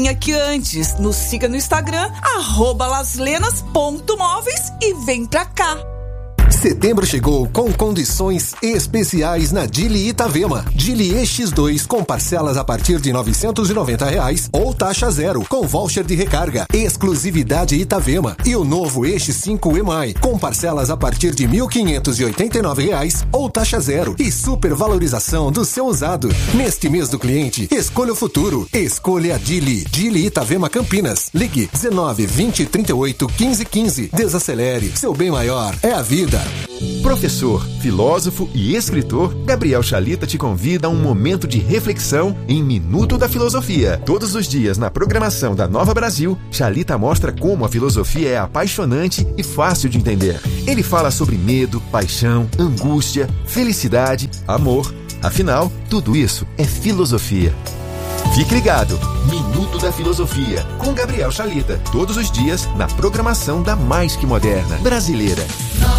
Aqui antes, nos siga no Instagram, @laslenas.móveis e vem pra cá. Setembro chegou com condições especiais na Dili Itavema. Dili EX2 com parcelas a partir de R$990 ou taxa zero com voucher de recarga. Exclusividade Itavema. E o novo EX5 EMAI com parcelas a partir de R$1.589 ou taxa zero e supervalorização do seu usado. Neste mês do cliente, escolha o futuro. Escolha a Dili. Dili Itavema Campinas. Ligue 19 20 38 15 15. Desacelere. Seu bem maior é a vida. Professor, filósofo e escritor, Gabriel Chalita te convida a um momento de reflexão em Minuto da Filosofia. Todos os dias na programação da Nova Brasil, Chalita mostra como a filosofia é apaixonante e fácil de entender. Ele fala sobre medo, paixão, angústia, felicidade, amor. Afinal, tudo isso é filosofia. Fique ligado, Minuto da Filosofia, com Gabriel Chalita. Todos os dias na programação da Mais Que Moderna Brasileira.